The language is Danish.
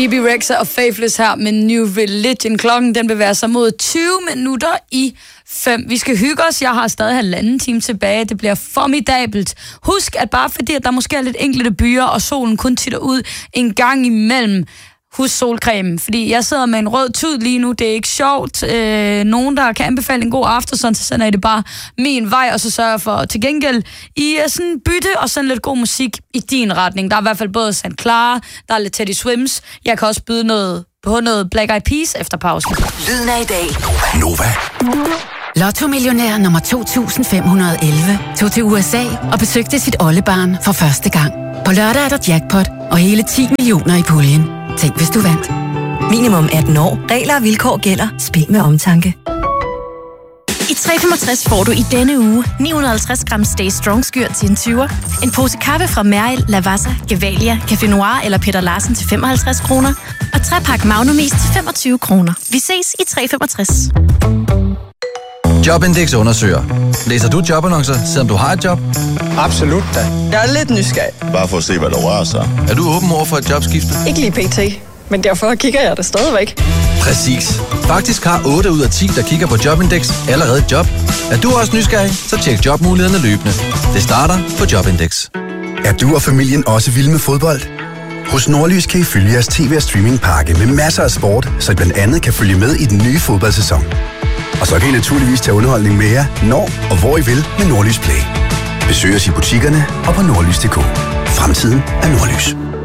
Phoebe Rexha og Faithless her med New Religion. Klokken den bevæger sig mod 20 minutter i 5. Vi skal hygge os. Jeg har stadig 1,5 time tilbage. Det bliver formidabelt. Husk, at bare fordi at der måske er lidt enkelte byer, og solen kun titter ud en gang imellem, husk solcreme, fordi jeg sidder med en rød tud lige nu. Det er ikke sjovt. Nogen, der kan anbefale en god aftersun, så sender I det bare min vej, og så sørger jeg for til gengæld i sådan bytte og sådan lidt god musik i din retning. Der er i hvert fald både St. Clara, der er lidt Teddy Swims. Jeg kan også byde noget Black Eyed Peas efter pausen. Lyden af i dag. Nova. Lotto-millionær nummer 2511 tog til USA og besøgte sit oldebarn for første gang. På lørdag er der jackpot og hele 10 millioner i puljen. Tænk, hvis du vandt. Minimum 18 år. Regler og vilkår gælder. Spil med omtanke. I 365 får du i denne uge 950 gram Stay Strong Skyr til en 20'er, en pose kaffe fra Merrill, Lavazza, Gevalia, Café Noir eller Peter Larsen til 55 kroner, og 3-pakke Magnumis til 25 kroner. Vi ses i 365. Jobindex undersøger. Læser du jobannoncer, selvom du har et job? Absolut da. Jeg er lidt nysgerrig. Bare for at se, hvad der rører sig. Er du åben over for et jobskifte? Ikke lige pt. Men derfor kigger jeg det stadigvæk. Præcis. Faktisk har 8 ud af 10, der kigger på Jobindex, allerede et job. Er du også nysgerrig? Så tjek jobmulighederne løbende. Det starter på Jobindex. Er du og familien også vilde med fodbold? Hos Nordlys kan I følge jeres tv- og streamingpakke med masser af sport, så I blandt andet kan følge med i den nye fodboldsæson. Og så kan I naturligvis tage underholdning med jer, når og hvor I vil med Nordlys Play. Besøg os i butikkerne og på nordlys.dk. Fremtiden er Nordlys.